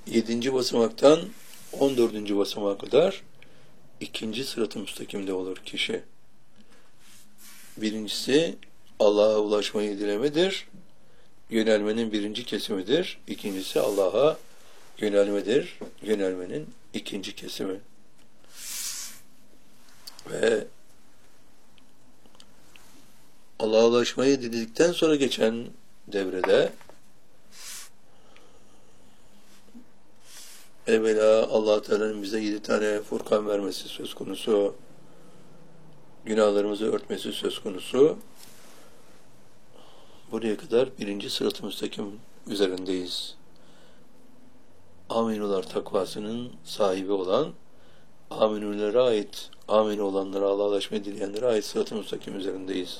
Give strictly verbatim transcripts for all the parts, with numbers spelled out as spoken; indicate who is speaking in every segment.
Speaker 1: yedinci basamaktan on dördüncü basamağa kadar ikinci sırat-ı müstakimde olur kişi. Birincisi Allah'a ulaşmayı dilemedir. Yönelmenin birinci kesimidir. İkincisi Allah'a yönelmedir. Yönelmenin ikinci kesimi. Ve Allah'a ulaşmayı diledikten sonra geçen devrede evvela Allah Teala'nın bize yedi tane Furkan vermesi söz konusu, günahlarımızı örtmesi söz konusu. Buraya kadar birinci sırat-ı müstakim üzerindeyiz. Aminular takvasının sahibi olan, aminulere ait, amin olanlara, Allah'a ulaşmayı dileyenlere ait sırat-ı müstakim üzerindeyiz.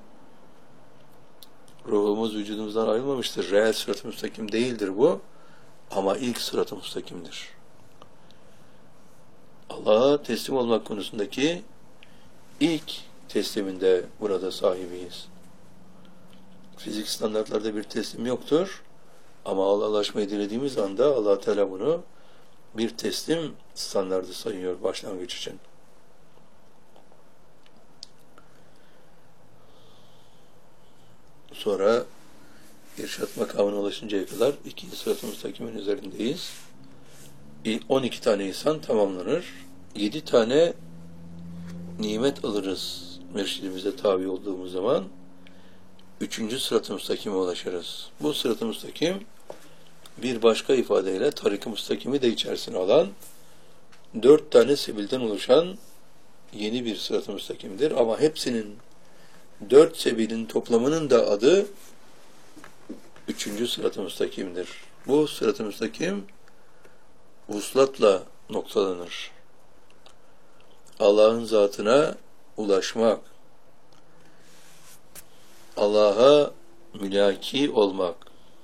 Speaker 1: Ruhumuz vücudumuzdan ayrılmamıştır. Reel sırat-ı müstakim değildir bu. Ama ilk sırat-ı müstakimdir. Allah'a teslim olmak konusundaki ilk tesliminde burada sahibiyiz. Fizik standartlarda bir teslim yoktur. Ama Allah'a ulaşmayı dilediğimiz anda Allah Teala bunu bir teslim standardı sayıyor başlangıç için. Sonra irşat makamına ulaşıncaya kadar ikinci sırat-ı müstakimin üzerindeyiz. on iki tane insan tamamlanır. yedi tane nimet alırız mürşidimize tabi olduğumuz zaman. üçüncü sırat-ı müstakime ulaşırız. Bu sırat-ı müstakim bir başka ifadeyle tarik-ı müstakimi de içerisine alan dört tane sebilden oluşan yeni bir sırat-ı müstakimdir. Ama hepsinin dört sebilin toplamının da adı üçüncü sırat-ı müstakimdir. Bu sırat-ı müstakim vuslatla noktalanır. Allah'ın zatına ulaşmak, Allah'a mülaki olmak,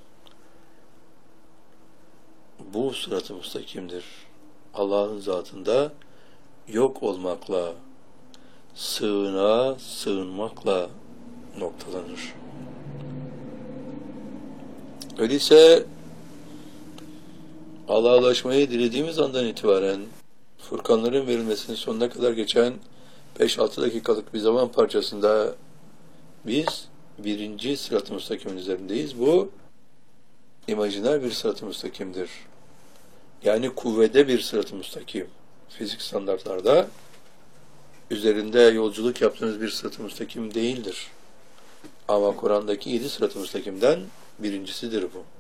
Speaker 1: bu sırat-ı müstakimdir. Allah'ın zatında yok olmakla, sığınağa sığınmakla noktalanır. Öyleyse Allah'a ulaşmayı dilediğimiz andan itibaren Furkanların verilmesinin sonuna kadar geçen beş altı dakikalık bir zaman parçasında biz birinci sırat-ı müstakimin üzerindeyiz. Bu imajiner bir sırat-ı müstakimdir. Yani kuvvede bir sırat-ı müstakim. Fizik standartlarda üzerinde yolculuk yaptığınız bir sırat-ı müstakim değildir. Ama Kur'an'daki yedi sırat-ı müstakimden birincisidir bu.